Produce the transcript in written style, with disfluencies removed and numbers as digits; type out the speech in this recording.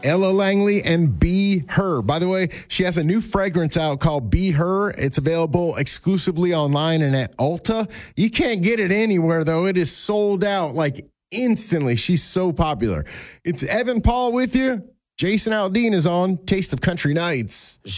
Ella Langley and Be Her. By the way, she has a new fragrance out called Be Her. It's available exclusively online and at Ulta. You can't get it anywhere, though. It is sold out like instantly. She's so popular. It's Evan Paul with you. Jason Aldean is on Taste of Country Nights.